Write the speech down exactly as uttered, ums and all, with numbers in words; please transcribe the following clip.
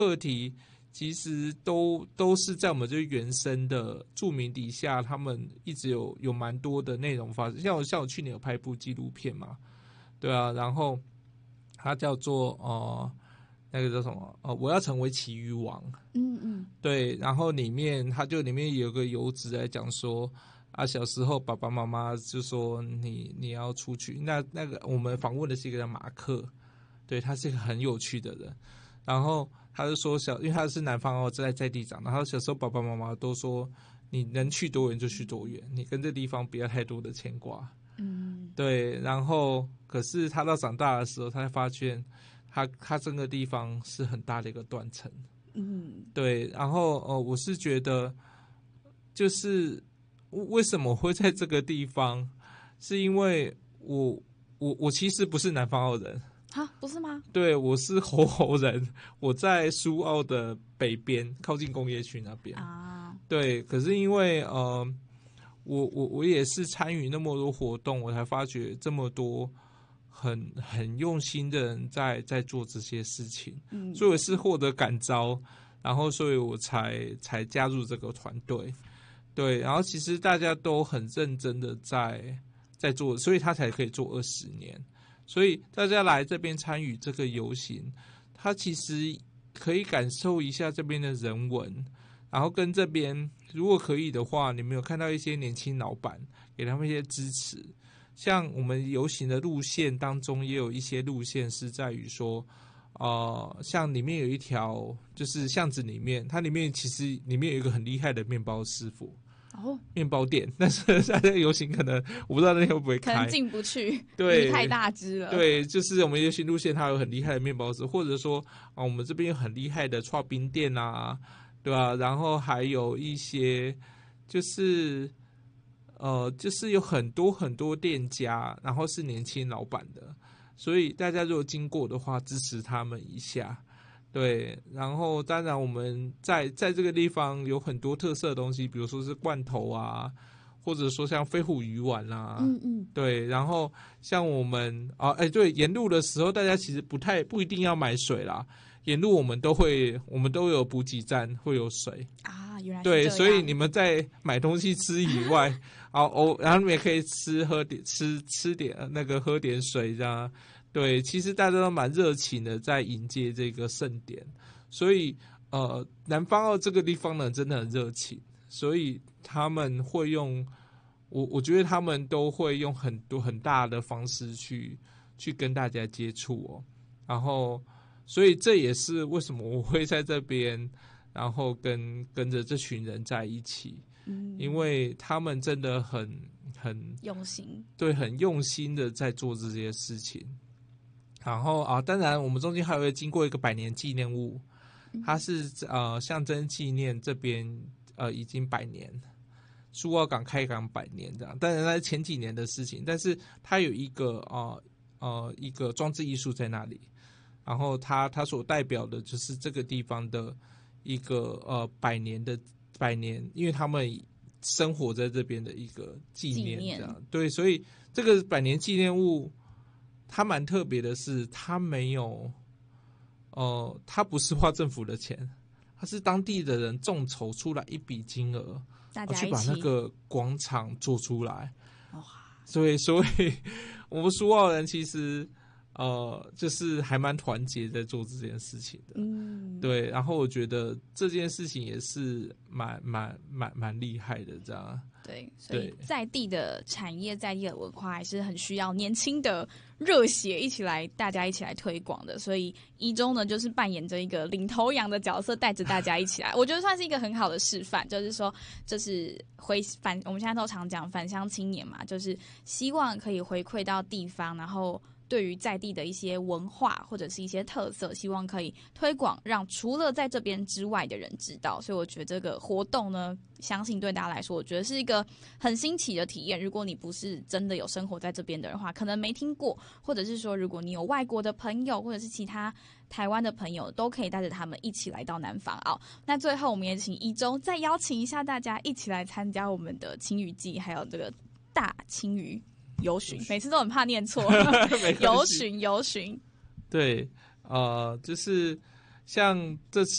课题其实都都是在我们这原生的著名底下，他们一直有有蛮多的内容发生。像我像我去年有拍一部纪录片嘛，对啊，然后它叫做呃那个叫什么呃我要成为奇鱼王， 嗯嗯， 对，然后里面它就里面有个游子来讲说啊，小时候爸爸妈妈就说你你要出去，那那个我们访问的是一个叫马克，对，他是一个很有趣的人。然后他就说小，因为他是南方哦，在在地长，然后小时候爸爸妈妈都说，你能去多远就去多远，你跟这地方不要太多的牵挂。 嗯， 对。然后可是他到长大的时候，他才发现他他这个地方是很大的一个断层。 嗯， 对。然后呃，我是觉得就是为什么会在这个地方，是因为我我我其实不是南方澳人。 哈，不是吗？ 对，我是侯侯人，我在苏澳的北边，靠近工业区那边啊。 对，可是因为呃，我我我也是参与那么多活动，我才发觉这么多很很用心的人在在做这些事情，嗯，所以我是获得感召，然后所以我才才加入这个团队。对，然后其实大家都很认真的在在做，所以他才可以做二十年。所以大家来这边参与这个游行，他其实可以感受一下这边的人文，然后跟这边如果可以的话，你们有看到一些年轻老板给他们一些支持。像我们游行的路线当中也有一些路线是在于说呃，像里面有一条就是巷子里面，它里面其实里面有一个很厉害的面包师傅哦， 面包店，但是在这个游行可能我不知道那天会不会开， 可能进不去， 对， 太大只了。 对，就是我们游行路线它有很厉害的面包师，或者说啊，我们这边有很厉害的刨冰店啊，对吧？然后还有一些就是呃，就是有很多很多店家，然后是年轻老板的，所以大家如果经过的话，支持他们一下。对，然后当然我们在在这个地方有很多特色的东西，比如说是罐头啊，或者说像飞虎鱼丸啊， 嗯嗯， 对，然后像我们啊，哎，对，沿路的时候大家其实不太不一定要买水啦，沿路我们都会我们都有补给站会有水啊，原来是对， 这样。 所以你们在买东西吃以外，啊哦，然后你们也可以吃喝点吃吃点那个喝点水这样。对，其实大家都蛮热情的在迎接这个盛典，所以呃，南方澳这个地方呢真的很热情，所以他们会用我我觉得他们都会用很多很大的方式去去跟大家接触哦，然后所以这也是为什么我会在这边，然后跟跟着这群人在一起，嗯，因为他们真的很很用心， 对，很用心的在做这些事情。然后啊，当然我们中间还会经过一个百年纪念物，它是呃象征纪念这边呃已经百年，苏澳港开港百年这样。当然那是前几年的事情，但是它有一个呃呃一个装置艺术在那里，然后它它所代表的就是这个地方的一个呃百年的百年，因为他们生活在这边的一个纪念这样。对，所以这个百年纪念物。它蛮特别的是，它没有，呃，它不是花政府的钱，它是当地的人众筹出来一笔金额， 大家去把那个广场做出来。 哇！ 所以，所以我们苏澳人其实，呃，就是还蛮团结在做这件事情的。嗯，对。然后我觉得这件事情也是蛮蛮蛮蛮厉害的，这样。 对，所以在地的产业、在地的文化还是很需要年轻的热血一起来，大家一起来推广的。所以一中呢，就是扮演着一个领头羊的角色，带着大家一起来。我觉得算是一个很好的示范，就是说，就是回返，我们现在都常讲返乡青年嘛，就是希望可以回馈到地方，然后。对于在地的一些文化或者是一些特色，希望可以推广，让除了在这边之外的人知道。所以我觉得这个活动呢，相信对大家来说，我觉得是一个很新奇的体验。如果你不是真的有生活在这边的人的话，可能没听过，或者是说，如果你有外国的朋友，或者是其他台湾的朋友，都可以带着他们一起来到南方澳。那最后，我们也请一中再邀请一下大家一起来参加我们的青鱼季，还有这个大青鱼。游巡，每次都很怕念错。游巡，游巡， 对，呃，就是像这次